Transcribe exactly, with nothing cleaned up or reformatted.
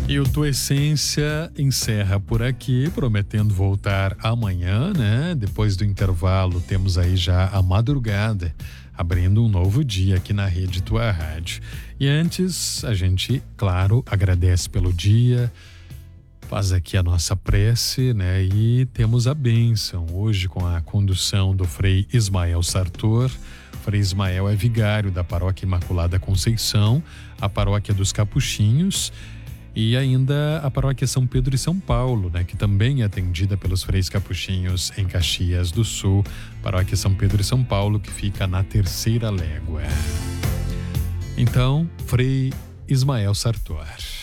E o Tua Essência encerra por aqui, prometendo voltar amanhã, né? Depois do intervalo, temos aí já a madrugada, abrindo um novo dia aqui na Rede Tua Rádio. E antes, a gente, claro, agradece pelo dia, faz aqui a nossa prece, né? E temos a bênção hoje com a condução do Frei Ismael Sartor. Frei Ismael é vigário da Paróquia Imaculada Conceição, a Paróquia dos Capuchinhos, e ainda a Paróquia São Pedro e São Paulo, né, que também é atendida pelos Freis Capuchinhos em Caxias do Sul. Paróquia São Pedro e São Paulo, que fica na Terceira Légua. Então, Frei Ismael Sartor.